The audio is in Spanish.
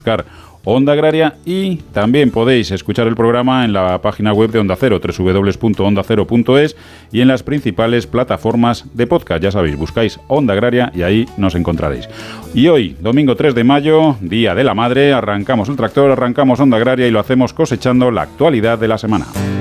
Onda Agraria, y también podéis escuchar el programa en la página web de Onda Cero, www.ondacero.es, y en las principales plataformas de podcast. Ya sabéis, buscáis Onda Agraria y ahí nos encontraréis. Y hoy, domingo 3 de mayo, Día de la Madre, arrancamos el tractor, arrancamos Onda Agraria y lo hacemos cosechando la actualidad de la semana.